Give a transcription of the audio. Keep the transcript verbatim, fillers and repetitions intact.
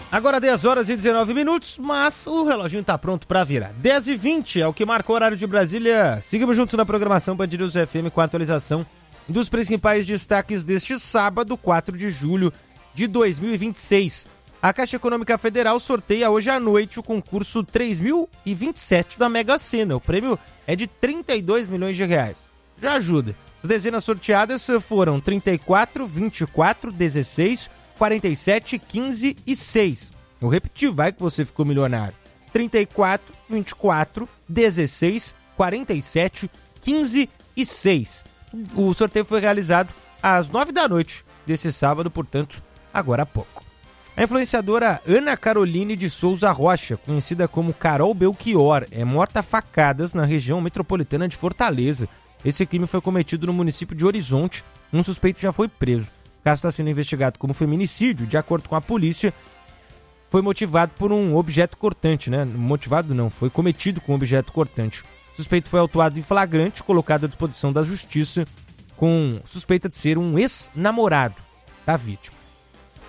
Agora dez horas e dezenove minutos, mas o reloginho tá pronto para virar. dez e vinte é o que marca o horário de Brasília. Seguimos juntos na programação Band News F M com a atualização dos principais destaques deste sábado, quatro de julho de dois mil e vinte e seis. A Caixa Econômica Federal sorteia hoje à noite o concurso três mil e vinte e sete da Mega Sena. O prêmio é de trinta e dois milhões de reais. Já ajuda. As dezenas sorteadas foram trinta e quatro, vinte e quatro, dezesseis, quarenta e sete, quinze e seis. Eu repeti, vai que você ficou milionário. trinta e quatro, vinte e quatro, dezesseis, quarenta e sete, quinze e seis. O sorteio foi realizado às nove da noite desse sábado, portanto, agora há pouco. A influenciadora Ana Caroline de Souza Rocha, conhecida como Carol Belchior, é morta a facadas na região metropolitana de Fortaleza. Esse crime foi cometido no município de Horizonte. Um suspeito já foi preso. O caso está sendo investigado como feminicídio. De acordo com a polícia, foi motivado por um objeto cortante, né? Motivado não, foi cometido com um objeto cortante. O suspeito foi autuado em flagrante, colocado à disposição da justiça, com suspeita de ser um ex-namorado da vítima.